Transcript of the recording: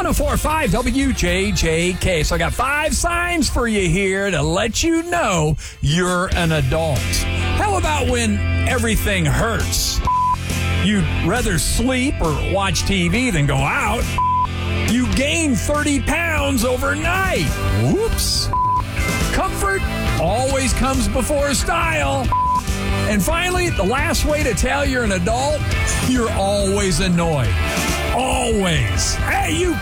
104.5 WJJK. So I got 5 signs for you here to let you know you're an adult. How about when everything hurts? You'd rather sleep or watch TV than go out. You gain 30 pounds overnight. Whoops. Comfort always comes before style. And finally, the last way to tell you're an adult, you're always annoyed. Always. Hey, you